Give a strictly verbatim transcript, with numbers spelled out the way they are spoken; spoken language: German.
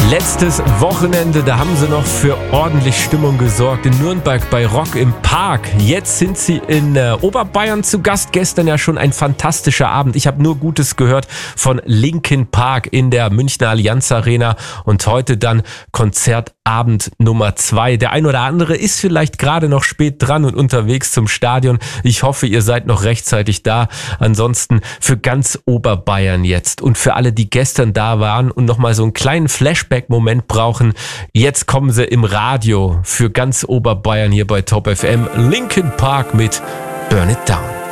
Letztes Wochenende, da haben sie noch für ordentlich Stimmung gesorgt in Nürnberg bei Rock im Park. Jetzt sind sie in äh, Oberbayern zu Gast. Gestern ja schon ein fantastischer Abend. Ich habe nur Gutes gehört von Linkin Park in der Münchner Allianz Arena und heute dann Konzertabend Nummer zwei. Der ein oder andere ist vielleicht gerade noch spät dran und unterwegs zum Stadion. Ich hoffe, ihr seid noch rechtzeitig da. Ansonsten für ganz Oberbayern jetzt und für alle, die gestern da waren und nochmal so einen kleinen Flashback-Moment brauchen. Jetzt kommen sie im Radio für ganz Oberbayern hier bei Top F M. Linkin Park mit Burn It Down.